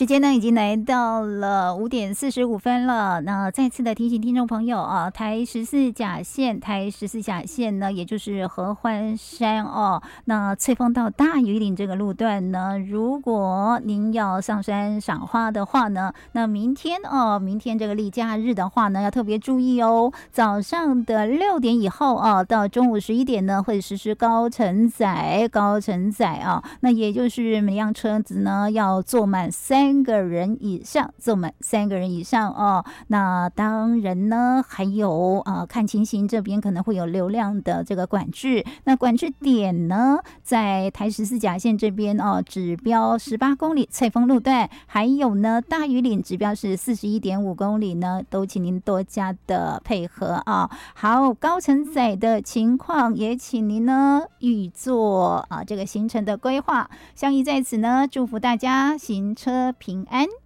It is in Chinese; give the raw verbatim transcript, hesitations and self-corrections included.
时间呢已经来到了五点四十五分了。那再次的提醒听众朋友啊，台十四甲线，台十四甲线呢，也就是合欢山哦，那翠峰到大屿岭这个路段呢，如果您要上山赏花的话呢，那明天哦，明天这个例假日的话呢，要特别注意哦。早上的六点以后啊，到中午十一点呢，会实施高承载，高承载啊，那也就是每辆车子呢要坐满三个人以上，坐满三个人以上哦。那当然呢，还有啊，看情形这边可能会有流量的这个管制。那管制点呢，在台十四甲线这边哦，指标十八公里翠峰路段，还有呢大屿岭指标是四十一点五公里呢，都请您多加的配合啊。好，高承载的情况也请您呢预做啊这个行程的规划。相宜在此呢，祝福大家行车平安。